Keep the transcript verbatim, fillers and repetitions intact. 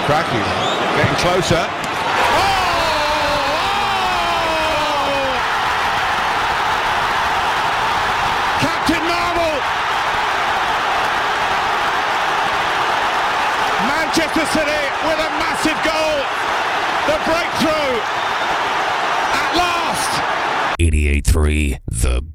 cracking. Getting closer. Captain Marvel! Manchester City with a massive goal. The breakthrough at last. eighty-eight point three The